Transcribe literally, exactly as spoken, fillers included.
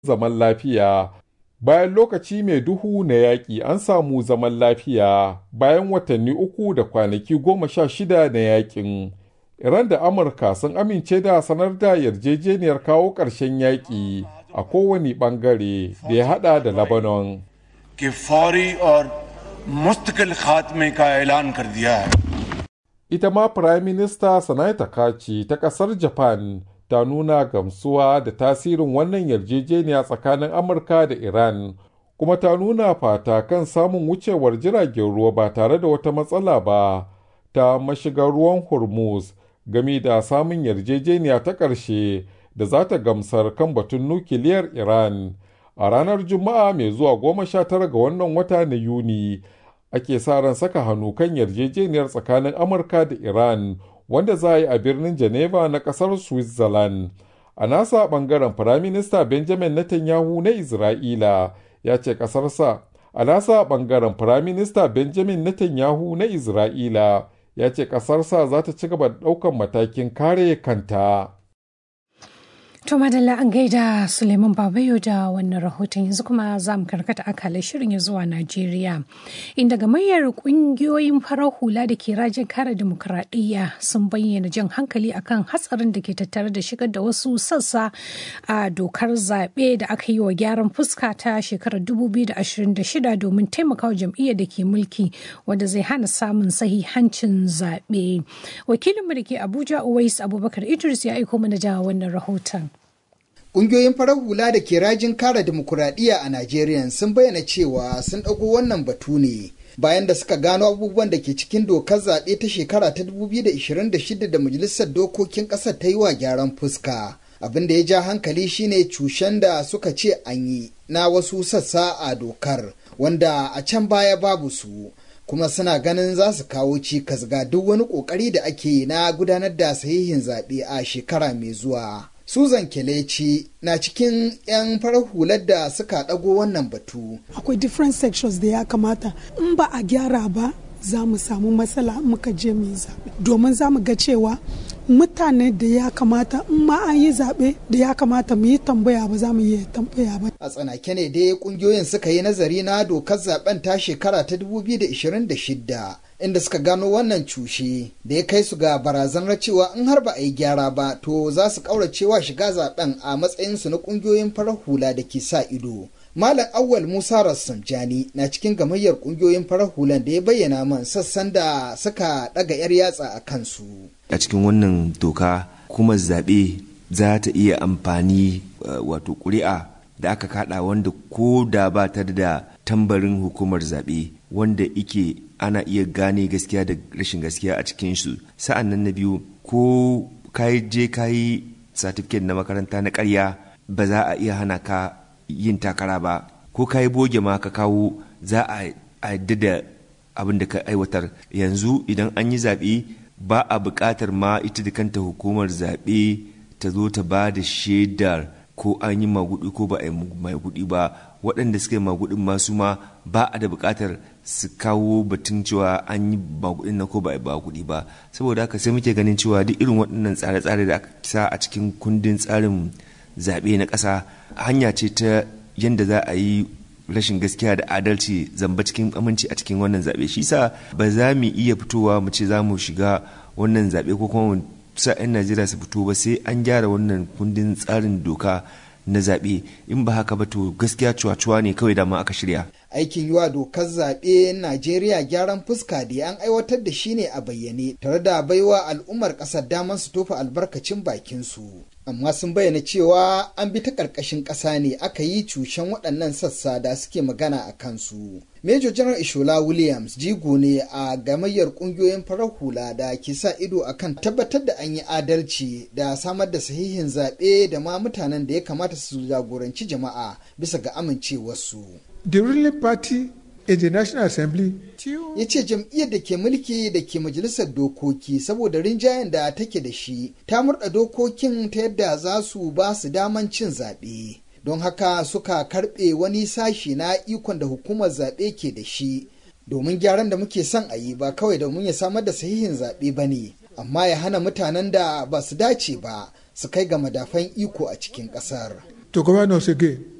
zaman lafiya. Bayan lokaci mai duhu na yaƙi an samu zaman lafiya bayan watanni uku da kwanaki goma sha shida na yaƙin. Iran da Amurka sun amince da sanar da yarjejeniyar kawo ƙarshen yaƙi a kowane ɓangare da ya haɗa da Lebanon. कि फौरी और मुस्तकिल खात्मे का ऐलान कर दिया है. Ita ma Firayim Minista Sanae Takachi ta ƙasar Japan ta nuna gamsuwa da tasirin wannan yarjejeniya tsakanin Amurka da Iran, kuma ta nuna fata kan samun wucewar jiragen ruwa ba tare da wata matsala ba ta mashigar ruwan Hormuz, game da samun yarjejeniya ta ƙarshe da za ta gamsar kan batun nukiliyar Iran. A ranar Juma'a mai zuwa goma sha tara ga wannan wata na Yuni, ake sa ran saka hannu kan yarjejeniyar tsakanin Amurka da Iran, wanda za a yi a birnin Geneva na ƙasar Switzerland. A nasa ɓangaren Firaminista Benjamin Netanyahu na Isra'ila ya ce ƙasarsa, a nasa ɓangaren Firaminista Benjamin Netanyahu na Isra'ila ya ce ƙasarsa za ta ci gaba da ɗaukar matakin kare kanta. To madalla an gaida Suleiman Babayo da wannan rahoton, yanzu kuma za mu karkata akalar shirin ya zuwa Najeriya. Inda gamayyar kungiyoyin farar hula da ke rajin kare dimokuraɗiyya sun bayyana jan hankali akan hatsarin da ke tattare da shigar da wasu sassa a dokar zaɓe da aka yi wa gyaran fuska ta shekarar dubu biyu da ashirin da shida domin taimakawa jam'iyyar da ke mulki, wanda zai hana samun sahihancin zaɓe. Wakilinmu da ke Abuja Uwais Abubakar Idris ya aiko mana da wannan rahoton. Ƙungiyoyin farar hula da ke rajin kare dimokuraɗiyya a Najeriya sun bayyana cewa sun ɗago wannan batu ne bayan da suka gano abubuwan da ke cikin dokar zaɓe ta shekara ta dubu biyu da ashirin da shida da Majalisar Dokokin ƙasar ta yi wa gyaran fuska. Abin da ya ja hankali shine cushen da suka ce an yi na wasu sassa a dokar, wanda a can baya babu su, kuma suna ganin za su kawo cikas ga duk wani ƙoƙari da ake na gudanar da sahihin zaɓe a shekara mai zuwa. Susan Kelechi na cikin 'yan farar hular da suka ɗago wannan batu. Akwai different sections da ya kamata in ba a gyara ba za mu samu matsala muka je mu yi zaɓe. Domin za mu ga cewa mutane da ya kamata in ma an yi zaɓe da ya kamata mu yi tambaya ba za mu yi tambaya ba. A tsanake ne dai ƙungiyoyin suka yi nazari na dokar zaɓen ta shekara ta dubu biyu da ashirin da shida. Inda suka gano wannan cushe da ya kai su ga barazanar cewa in har ba a yi gyara ba to za su ƙauracewa shiga zaben a matsayinsu na ƙungiyoyin farar hula da ke sa ido. Malam Awwal Musa Rassanjani na cikin gamayyar ƙungiyoyin farar hulan da ya bayyana man sassan da suka ɗaga 'yar yatsa a kansu. A cikin wannan doka kuma zaɓe za ta iya amfani wato ƙuri'a da aka kaɗa wanda ko da ba ta da tambarin hukumar zaɓe wanda ike ana iya gane gaskiya da rashin gaskiya a cikin su. Sa'an nan na biyu, ko kayi je kayi certificate na makaranta na ƙarya ba za a iya hana ka yin takara ba, ko kayi boge ma ka kawo za a yadda da abin da ka aiwatar. Yanzu idan an yi zaɓe ba a buƙatar ma ita da kanta hukumar zaɓe ta zo ta ba da shaidar ko an yi magudi ko ba a yi magudi ba. Waɗanda suka yi magudin masu ma ba a da buƙatar su kawo batun cewa an yi magudin na ko ba a yi magudi ba. Saboda haka sai muke ganin cewa duk irin waɗannan tsare-tsare da aka sa a cikin kundin tsarin zaɓe na ƙasa hanya ce ta yadda za a yi rashin gaskiya da adalci zamba cikin aminci a cikin wannan zaɓe. Shi sa ba za mu iya fitowa mu ce za mu shiga wannan zaɓe ko kuma mu sa 'yan Najeriya su fito ba sai an gyara wannan kundin tsarin doka na zaɓe. In ba haka ba to gaskiya cuwa-cuwa ne kawai dama aka shirya. Aikin yiwa dokar zaɓe Najeriya gyaran fuska da an aiwatar da shi ne a bayyane tare da baiwa al'ummar ƙasar damar su tofa albarkacin bakinsu. Amma sun bayyana cewa an bi ta ƙarƙashin ƙasa ne aka yi cushen waɗannan sassa da suke magana a kansu. Major General Ishola Williams jigo ne a gamayyar ƙungiyoyin farar hula da ke sa ido akan tabbatar da an yi adalci da samar da sahihin zaɓe da ma mutanen da ya kamata su jagoranci jama'a bisa ga amincewarsu. The ruling party in the National Assembly ya ce jam'iyyar da ke mulki da ke majalisar dokoki saboda rinjayen da take da shi ta murɗa dokokin ta yadda za su ba su daman cin zaɓe. Don haka suka karɓe wani sashi na ikon da hukumar zaɓe ke da shi domin gyaran da muke son a yi ba kawai domin ya samar da sahihin zaɓe ba ne, amma ya hana mutanen da ba su dace ba su kai ga madafan iko a cikin ƙasar. to govern us again.